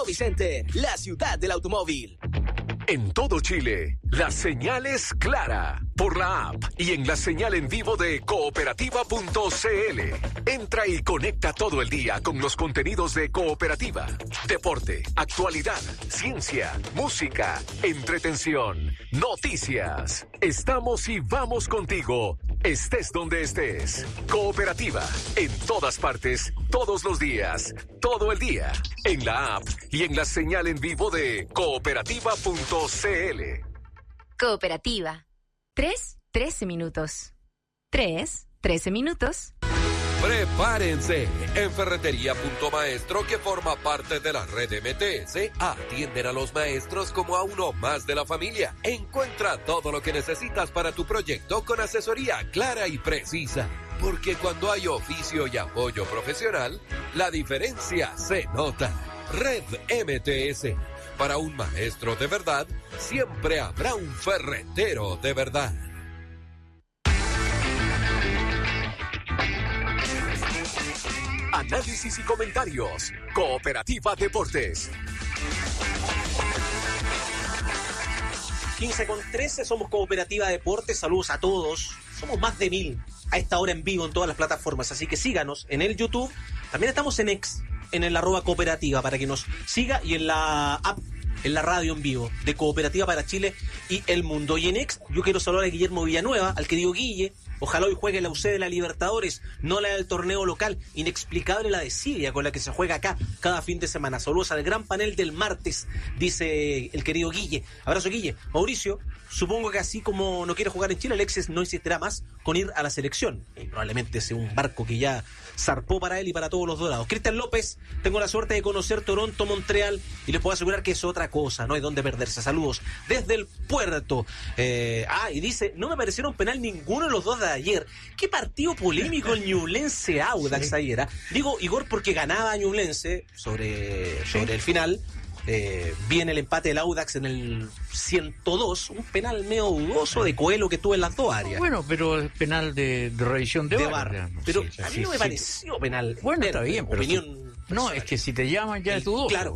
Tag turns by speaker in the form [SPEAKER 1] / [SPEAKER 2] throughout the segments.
[SPEAKER 1] Vicente, la ciudad del automóvil.
[SPEAKER 2] En todo Chile, la señal es clara por la app y en la señal en vivo de cooperativa.cl. Entra y conecta todo el día con los contenidos de Cooperativa. Deporte, actualidad, ciencia, música, entretención, noticias. Estamos y vamos contigo, estés donde estés. Cooperativa, en todas partes, todos los días, todo el día, en la app y en la señal en vivo de cooperativa.cl.
[SPEAKER 3] Cooperativa. 13 minutos. 13 minutos.
[SPEAKER 4] Prepárense. En Ferretería Punto Maestro, que forma parte de la red MTS, atienden a los maestros como a uno más de la familia. Encuentra todo lo que necesitas para tu proyecto con asesoría clara y precisa. Porque cuando hay oficio y apoyo profesional, la diferencia se nota. Red MTS. Para un maestro de verdad, siempre habrá un ferretero de verdad.
[SPEAKER 2] Análisis y comentarios. Cooperativa Deportes.
[SPEAKER 5] 15:13, somos Cooperativa Deportes. Saludos a todos. Somos más de 1000 a esta hora en vivo en todas las plataformas. Así que síganos en el YouTube. También estamos en X, en el @cooperativa, para que nos siga, y en la app, en la radio en vivo de Cooperativa para Chile y el mundo. Y en X, yo quiero saludar a Guillermo Villanueva, al querido Guille. Ojalá hoy juegue la UC de la Libertadores, no la del torneo local. Inexplicable la desidia con la que se juega acá cada fin de semana. Saludos al gran panel del martes, dice el querido Guille. Abrazo, Guille. Mauricio, supongo que así como no quiere jugar en Chile, Alexis no insistirá más con ir a la selección. Y probablemente sea un barco que ya zarpó para él y para todos los dorados. Cristian López, tengo la suerte de conocer Toronto, Montreal, y les puedo asegurar que es otra cosa, no hay dónde perderse. Saludos desde el puerto. Y dice, no me parecieron penal ninguno de los dos de ayer. Qué partido polémico el Ñublense Audax ayer. Digo, Igor, porque ganaba Ñublense sobre el final. Viene el empate del Audax en el 102, un penal medio dudoso de Coelho que tuvo en las dos áreas.
[SPEAKER 6] Bueno, pero es penal de revisión de
[SPEAKER 5] VAR. Pero a mí no me pareció penal.
[SPEAKER 6] Bueno, está bien, pero
[SPEAKER 5] opinión
[SPEAKER 6] no, es que si te llaman ya es dudoso.
[SPEAKER 5] Claro.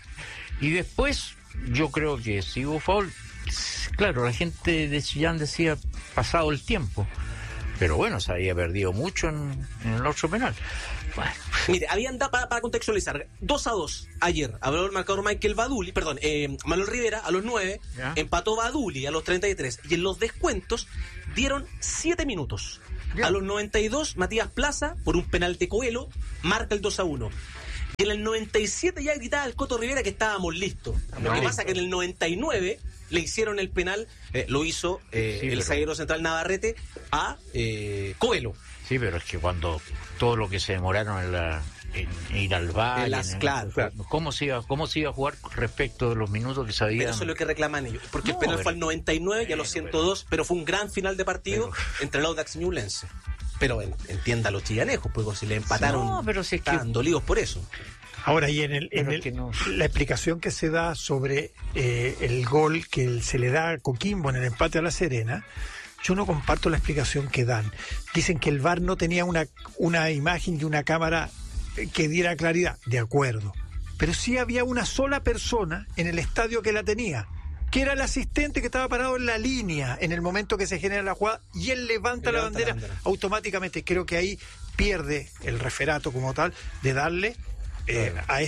[SPEAKER 6] Y después, yo creo que si hubo foul, claro, la gente de Chillán decía pasado el tiempo. Pero bueno, se había perdido mucho en el otro penal. Bueno.
[SPEAKER 5] Mire, habían dado, para contextualizar, 2-2 ayer. Habló el marcador Manuel Rivera a los 9, ¿ya? Empató Baduli a los 33. Y en los descuentos dieron 7 minutos. ¿Ya? A los 92, Matías Plaza, por un penal de Coelho, marca el 2-1. Y en el 97 ya gritaba el Coto Rivera que estábamos listos. Lo que pasa es que en el 99 le hicieron el penal, lo hizo el zaguero central Navarrete a Coelho.
[SPEAKER 6] Sí, pero es que cuando todo lo que se demoraron en ir al VAR,
[SPEAKER 5] claro.
[SPEAKER 6] ¿cómo se iba a jugar respecto de los minutos que se habían?
[SPEAKER 5] Pero eso es lo que reclaman ellos, porque el penal fue al 99 y a los 102, pero fue un gran final de partido entre el Audax y Ñublense. Pero entienda los chillanejos, pues si le empataron,
[SPEAKER 6] pero si es
[SPEAKER 5] estaban dolidos por eso.
[SPEAKER 7] Ahora, y la explicación que se da sobre el gol que se le da a Coquimbo en el empate a La Serena, yo no comparto la explicación que dan. Dicen que el VAR no tenía una imagen de una cámara que diera claridad. De acuerdo. Pero sí había una sola persona en el estadio que la tenía, que era el asistente que estaba parado en la línea en el momento que se genera la jugada, y él levanta la bandera automáticamente. Creo que ahí pierde el referato como tal de darle a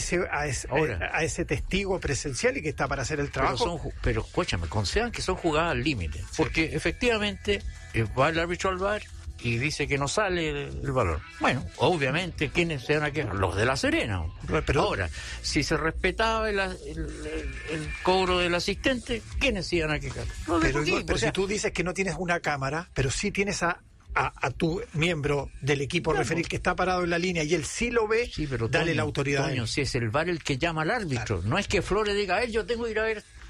[SPEAKER 7] ese testigo presencial y que está para hacer el trabajo.
[SPEAKER 6] Pero escúchame, concedan que son jugadas al límite, porque efectivamente va el árbitro al VAR y dice que no sale el valor. Bueno, obviamente, ¿quiénes se van a quedar? Los de La Serena. Pero ahora, si se respetaba el cobro del asistente, ¿quiénes se iban a quejar?
[SPEAKER 7] Pero si tú dices que no tienes una cámara, pero sí tienes a tu miembro del equipo referir que está parado en la línea y él sí lo ve, pero dale la autoridad.
[SPEAKER 6] Toño, si es el VAR el que llama al árbitro, no es que Flores diga, yo tengo que ir a ver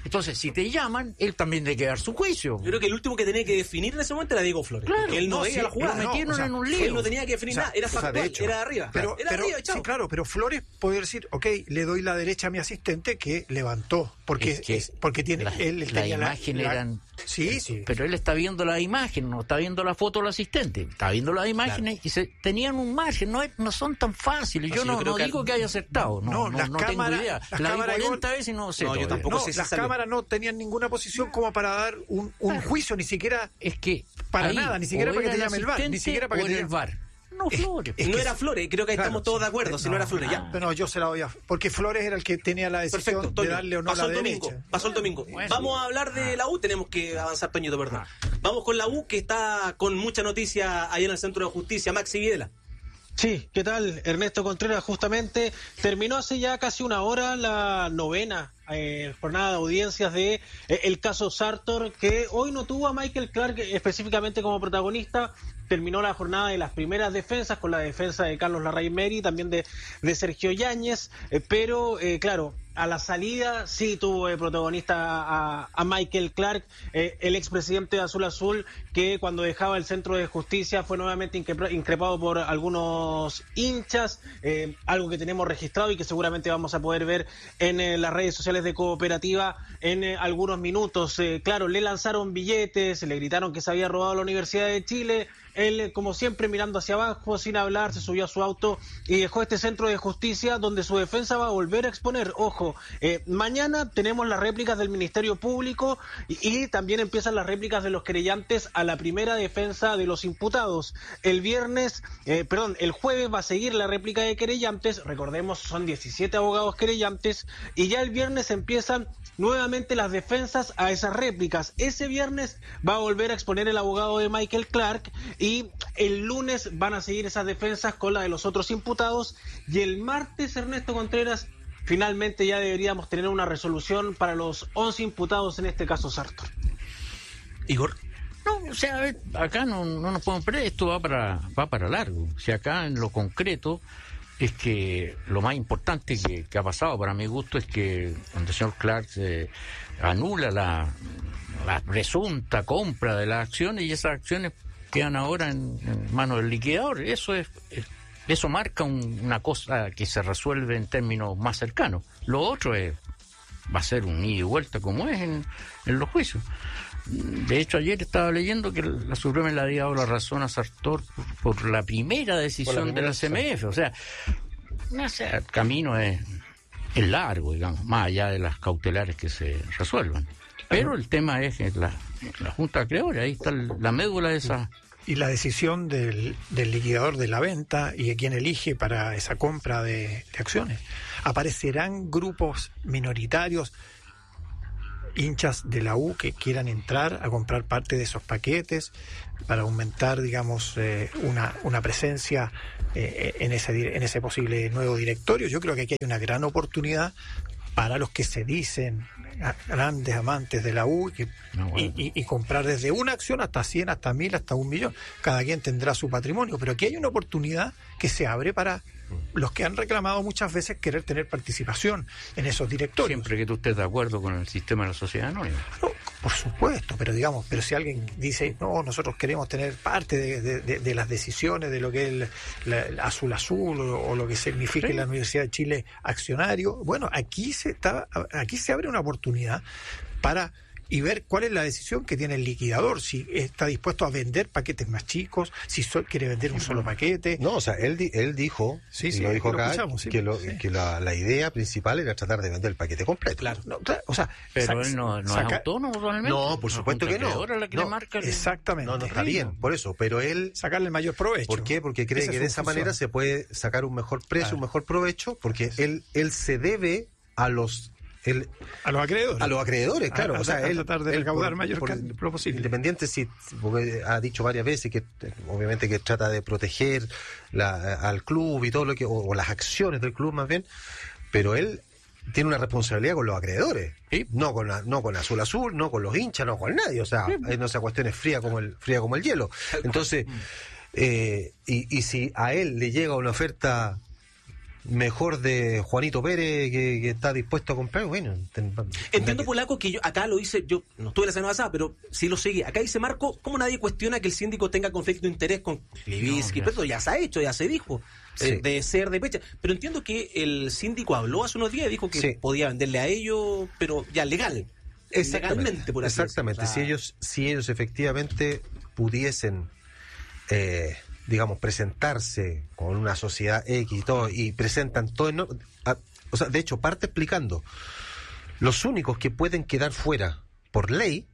[SPEAKER 6] Entonces, si te llaman, él también tiene que dar su juicio.
[SPEAKER 5] Yo creo que el último que tenía que definir en ese momento era Diego Flores.
[SPEAKER 6] Claro,
[SPEAKER 5] él no veía la jugada.
[SPEAKER 6] Lo metieron en un lío.
[SPEAKER 5] Él no tenía que definir nada, era factual, de hecho, era de arriba.
[SPEAKER 7] Pero,
[SPEAKER 5] arriba,
[SPEAKER 7] sí, claro, pero Flores puede decir, ok, le doy la derecha a mi asistente que levantó, porque tiene él tenía
[SPEAKER 6] la imagen eran...
[SPEAKER 7] Sí.
[SPEAKER 6] Pero él está viendo la imagen, no está viendo la foto del asistente, está viendo las imágenes y tenían un margen, no son tan fáciles. Yo no digo que haya acertado, no tengo idea. La vi 40 veces y no sé.
[SPEAKER 5] No, yo tampoco sé si
[SPEAKER 7] las
[SPEAKER 5] salió.
[SPEAKER 7] cámaras no tenían ninguna posición como para dar un juicio, ni siquiera
[SPEAKER 6] es que
[SPEAKER 7] para nada, ni siquiera para que te llame el VAR, ni siquiera para que te llame
[SPEAKER 6] el VAR. No, Flores.
[SPEAKER 5] No era Flores, creo que ahí estamos todos de acuerdo, si no era Flores, ya.
[SPEAKER 7] Pero no, yo se la doy porque Flores era el que tenía la decisión. Perfecto, de darle o no la derecha.
[SPEAKER 5] Pasó el domingo. Bueno, vamos a hablar de la U, tenemos que avanzar, Toñito, perdón. Vamos con la U, que está con mucha noticia ahí en el Centro de Justicia. Maxi Videla.
[SPEAKER 8] Sí, ¿qué tal? Ernesto Contreras, justamente terminó hace ya casi una hora la novena jornada de audiencias de el caso Sartor, que hoy no tuvo a Michael Clark específicamente como protagonista. Terminó la jornada de las primeras defensas con la defensa de Carlos Larraín-Meri, también de Sergio Yáñez, pero claro, a la salida sí tuvo protagonista a Michael Clark, el expresidente de Azul Azul, que cuando dejaba el Centro de Justicia fue nuevamente increpado por algunos hinchas, algo que tenemos registrado y que seguramente vamos a poder ver en las redes sociales de Cooperativa en algunos minutos. Claro, le lanzaron billetes, le gritaron que se había robado la Universidad de Chile. Él, como siempre, mirando hacia abajo, sin hablar, se subió a su auto y dejó este Centro de Justicia, donde su defensa va a volver a exponer. Ojo, mañana tenemos las réplicas del Ministerio Público y también empiezan las réplicas de los querellantes a la primera defensa de los imputados. El jueves va a seguir la réplica de querellantes. Recordemos, son 17 abogados querellantes y ya el viernes empiezan nuevamente las defensas a esas réplicas. Ese viernes va a volver a exponer el abogado de Michael Clark y el lunes van a seguir esas defensas con la de los otros imputados y el martes, Ernesto Contreras, finalmente ya deberíamos tener una resolución para los 11 imputados en este caso Sartor.
[SPEAKER 5] Igor.
[SPEAKER 6] No, o sea, acá no nos podemos perder, esto va para largo. O sea, acá en lo concreto es que lo más importante que ha pasado para mi gusto es que cuando el señor Clark anula la presunta compra de las acciones y esas acciones quedan ahora en manos del liquidador. Eso marca una cosa que se resuelve en términos más cercanos. Lo otro va a ser un ida y vuelta como es en los juicios. De hecho, ayer estaba leyendo que la Suprema le había dado la razón a Sartor por la primera decisión de la CMF. O sea, el camino es largo, digamos, más allá de las cautelares que se resuelvan. Pero el tema es que la Junta de Acreedores, ahí está la médula de esa...
[SPEAKER 7] Y la decisión del liquidador de la venta y de quién elige para esa compra de acciones. Aparecerán grupos minoritarios, hinchas de la U, que quieran entrar a comprar parte de esos paquetes para aumentar, digamos, una presencia en ese posible nuevo directorio. Yo creo que aquí hay una gran oportunidad para los que se dicen grandes amantes de la U y comprar desde una acción hasta 100, hasta 1000, hasta 1 millón. Cada quien tendrá su patrimonio, pero aquí hay una oportunidad que se abre para los que han reclamado muchas veces querer tener participación en esos directorios.
[SPEAKER 6] Siempre que tú estés de acuerdo con el sistema de la sociedad anónima.
[SPEAKER 7] No, por supuesto, pero si alguien dice, no, nosotros queremos tener parte de las decisiones de lo que es el Azul Azul o lo que significa la Universidad de Chile accionario, bueno, aquí se abre una oportunidad para y ver cuál es la decisión que tiene el liquidador, si está dispuesto a vender paquetes más chicos, si quiere vender un solo paquete.
[SPEAKER 9] No, o sea, él dijo, lo dijo acá, que la idea principal era tratar de vender el paquete completo.
[SPEAKER 7] Claro.
[SPEAKER 6] Pero él no es autónomo realmente.
[SPEAKER 9] No, por supuesto que no.
[SPEAKER 6] La que le marca
[SPEAKER 7] exactamente.
[SPEAKER 9] No está bien, por eso, pero él...
[SPEAKER 7] Sacarle el mayor provecho.
[SPEAKER 9] ¿Por qué? Porque cree que de esa manera se puede sacar un mejor precio, un mejor provecho, porque él se debe a los acreedores, claro.
[SPEAKER 7] O sea, él tratar de recaudar mayor lo posible.
[SPEAKER 9] Independiente, porque ha dicho varias veces que obviamente que trata de proteger al club y todo lo que, o las acciones del club más bien, pero él tiene una responsabilidad con los acreedores, ¿sí? no con Azul Azul, no con los hinchas, no con nadie. O sea, no esa cuestión es fría como el hielo. Entonces, y si a él le llega una oferta mejor de Juanito Pérez que está dispuesto a comprar, bueno.
[SPEAKER 5] Entiendo, Polaco, que yo acá lo hice, yo no estuve la semana pasada, pero sí lo seguí. Acá dice Marco, ¿cómo nadie cuestiona que el síndico tenga conflicto de interés con Levinsky? No, pero ya se ha hecho, ya se dijo, sí. De ser de pecha. Pero entiendo que el síndico habló hace unos días y dijo que sí, podía venderle a ellos, pero ya legalmente, por así
[SPEAKER 9] exactamente.
[SPEAKER 5] decirlo. O sea,
[SPEAKER 9] si ellos efectivamente pudiesen... digamos, presentarse con una sociedad X y todo, y presentan todo, o sea, de hecho, parte explicando, los únicos que pueden quedar fuera por ley,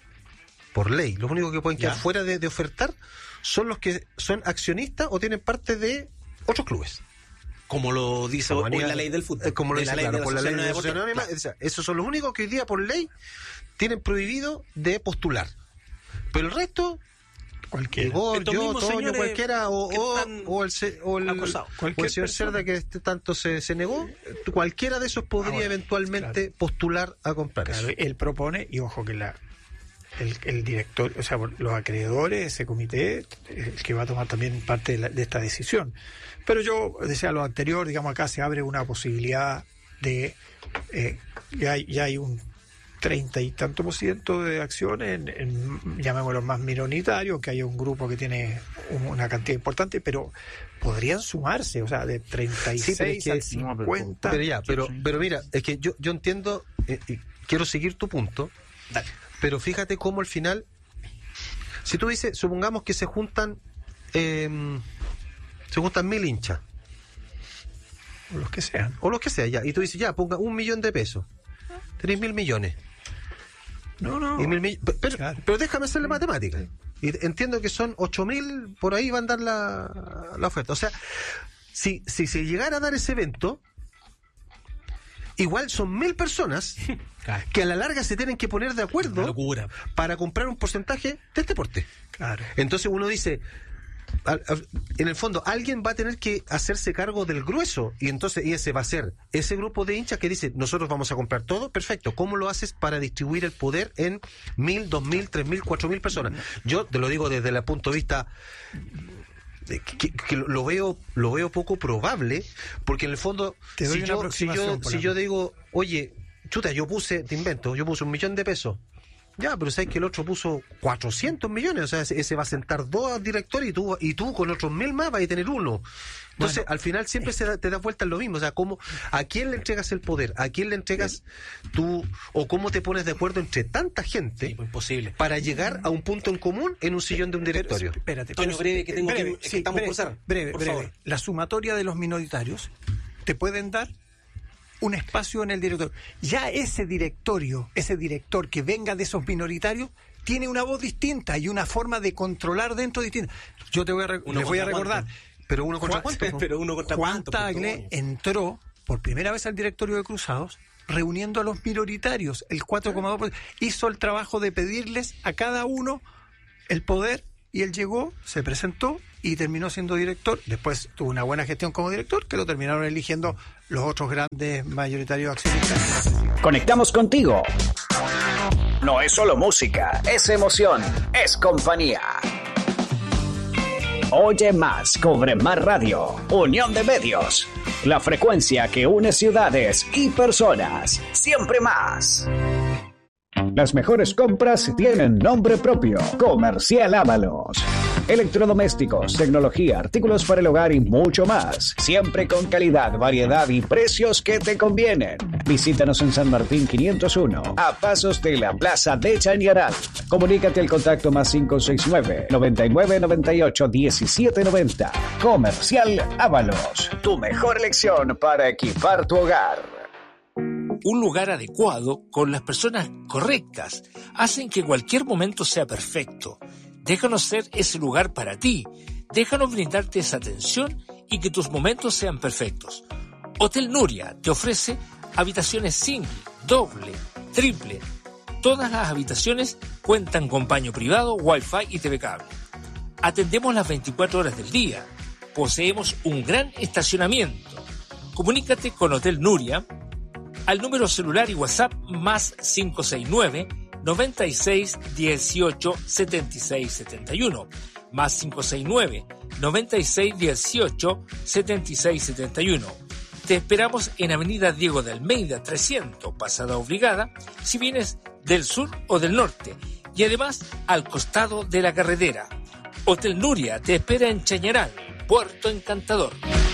[SPEAKER 9] los únicos que pueden quedar fuera de ofertar son los que son accionistas o tienen parte de otros clubes.
[SPEAKER 5] Como lo dice hoy la ley del fútbol.
[SPEAKER 9] Como lo dice,
[SPEAKER 5] la
[SPEAKER 9] por la ley de
[SPEAKER 5] fútbol.
[SPEAKER 9] O sea, esos son los únicos que hoy día por ley tienen prohibido de postular. Pero el resto...
[SPEAKER 7] Cualquiera.
[SPEAKER 9] Yo, Toño, cualquiera, o el señor Cerda que tanto se negó, cualquiera de esos podría eventualmente postular a comprar eso.
[SPEAKER 7] Él propone, y ojo que el director, o sea, los acreedores, ese comité, el que va a tomar también parte de esta decisión. Pero yo decía lo anterior, digamos, acá se abre una posibilidad de ya hay un 30 y tanto % de acciones en llamémoslo más minoritarios, que haya un grupo que tiene una cantidad importante, pero podrían sumarse, o sea, de 36 a 50.
[SPEAKER 9] Pero mira, es que yo entiendo, quiero seguir tu punto.
[SPEAKER 5] Dale.
[SPEAKER 9] Pero fíjate cómo al final, si tú dices, supongamos que se juntan 1000 hinchas.
[SPEAKER 7] O los que sean.
[SPEAKER 9] Ya. Y tú dices, ya, ponga 1 millón de pesos. 3.000 millones.
[SPEAKER 7] No.
[SPEAKER 9] Pero déjame hacer la matemática. Y entiendo que son 8.000, por ahí va a andar la oferta. O sea, si se llegara a dar ese evento, igual son 1.000 personas que a la larga se tienen que poner de acuerdo para comprar un porcentaje de este porte.
[SPEAKER 7] Claro.
[SPEAKER 9] Entonces uno dice, en el fondo alguien va a tener que hacerse cargo del grueso, y entonces ese va a ser ese grupo de hinchas que dice, nosotros vamos a comprar todo. Perfecto, ¿cómo lo haces para distribuir el poder en 1.000, 2.000, 3.000, 4.000 personas? Yo te lo digo desde el punto de vista que lo veo poco probable, porque en el fondo si yo digo, oye, chuta, yo puse 1 millón de pesos. Ya, pero sabes que el otro puso 400 millones, o sea, ese va a sentar 2 directores y tú con otros 1.000 más vas a tener 1. Entonces, al final siempre te das vuelta en lo mismo, o sea, ¿a quién le entregas el poder? ¿A quién le entregas tú? ¿O cómo te pones de acuerdo entre tanta gente
[SPEAKER 5] imposible
[SPEAKER 9] para llegar a un punto en común en un sillón de un directorio?
[SPEAKER 7] Espérate,
[SPEAKER 5] Toño, breve, que tengo que estamos por pasar.
[SPEAKER 7] Breve. La sumatoria de los minoritarios te pueden dar un espacio en el directorio. Ya ese director que venga de esos minoritarios tiene una voz distinta y una forma de controlar dentro distinta. Yo les voy a recordar.
[SPEAKER 9] Pero uno contra cuánto.
[SPEAKER 5] Pero uno contra
[SPEAKER 7] Juan Tagle entró por primera vez al directorio de Cruzados reuniendo a los minoritarios, el 4,2%. Hizo el trabajo de pedirles a cada uno el poder, y él llegó, se presentó y terminó siendo director. Después tuvo una buena gestión como director, que lo terminaron eligiendo los otros grandes mayoritarios accionistas.
[SPEAKER 10] Conectamos contigo. No es solo música, es emoción, es compañía. Oye más, Cobre Más Radio, Unión de Medios. La frecuencia que une ciudades y personas. Siempre más. Las mejores compras tienen nombre propio. Comercial Ábalos. Electrodomésticos, tecnología, artículos para el hogar y mucho más. Siempre con calidad, variedad y precios que te convienen. Visítanos en San Martín 501, a pasos de la Plaza de Chañaral. Comunícate al contacto +569 99 98 17 90. Comercial Ábalos. Tu mejor elección para equipar tu hogar.
[SPEAKER 11] Un lugar adecuado, con las personas correctas, hacen que cualquier momento sea perfecto. Déjanos ser ese lugar para ti. Déjanos brindarte esa atención y que tus momentos sean perfectos. Hotel Nuria te ofrece habitaciones single, doble, triple. Todas las habitaciones cuentan con baño privado, wifi y TV cable. Atendemos las 24 horas del día. Poseemos un gran estacionamiento. Comunícate con Hotel Nuria al número celular y WhatsApp +569 96 18 76 71, +569 96 18 76 71. Te esperamos en Avenida Diego de Almeida 300, Pasada Obligada, si vienes del sur o del norte, y además al costado de la carretera. Hotel Nuria te espera en Chañaral, Puerto Encantador.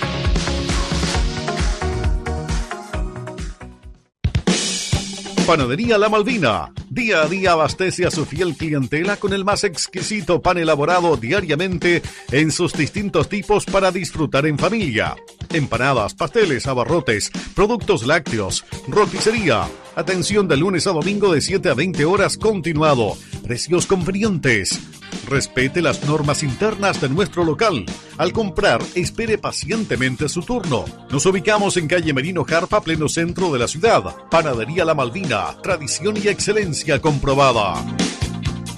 [SPEAKER 12] Panadería La Malvina. Día a día abastece a su fiel clientela con el más exquisito pan elaborado diariamente en sus distintos tipos para disfrutar en familia. Empanadas, pasteles, abarrotes, productos lácteos, roticería. Atención de lunes a domingo de 7 a 20 horas continuado. Precios convenientes. Respete las normas internas de nuestro local. Al comprar, espere pacientemente su turno. Nos ubicamos en calle Merino Jarpa, pleno centro de la ciudad. Panadería La Malvina, tradición y excelencia comprobada.